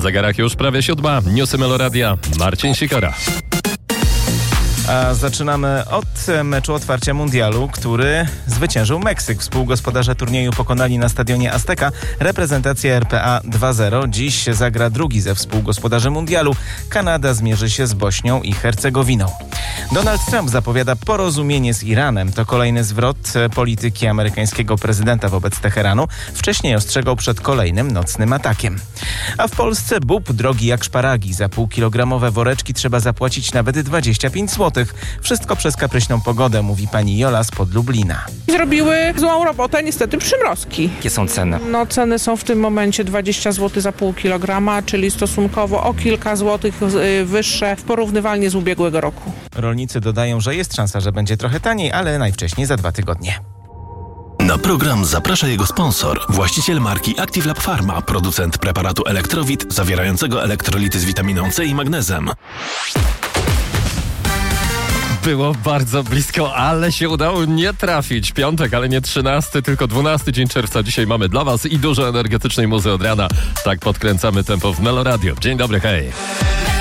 Na zegarach już prawie 7. Newsy Meloradia. Marcin Sikora. A zaczynamy od meczu otwarcia mundialu, który zwyciężył Meksyk. Współgospodarze turnieju pokonali na stadionie Azteca reprezentację RPA 2-0. Dziś zagra drugi ze współgospodarzy mundialu. Kanada zmierzy się z Bośnią i Hercegowiną. Donald Trump zapowiada porozumienie z Iranem. To kolejny zwrot polityki amerykańskiego prezydenta wobec Teheranu. Wcześniej ostrzegał przed kolejnym nocnym atakiem. A w Polsce bób drogi jak szparagi. Za półkilogramowe woreczki trzeba zapłacić nawet 25 zł. Wszystko przez kapryśną pogodę, mówi pani Jola spod Lublina. Zrobiły złą robotę niestety przymrozki. Jakie są ceny? Ceny są w tym momencie 20 zł za pół kilograma, czyli stosunkowo o kilka złotych wyższe w porównywalnie z ubiegłego roku. Rolnicy dodają, że jest szansa, że będzie trochę taniej, ale najwcześniej za 2 tygodnie. Na program zaprasza jego sponsor, właściciel marki Active Lab Pharma, producent preparatu Elektrowit zawierającego elektrolity z witaminą C i magnezem. Było bardzo blisko, ale się udało nie trafić. Piątek, ale nie 13, tylko 12 dzień czerwca. Dzisiaj mamy dla Was i dużo energetycznej muzy od rana. Tak podkręcamy tempo w Meloradio. Dzień dobry, hej.